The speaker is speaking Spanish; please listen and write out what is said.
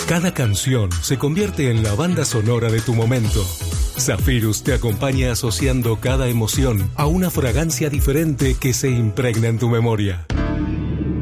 Cada canción se convierte en la banda sonora de tu momento. Zephyrus te acompaña asociando cada emoción a una fragancia diferente que se impregna en tu memoria.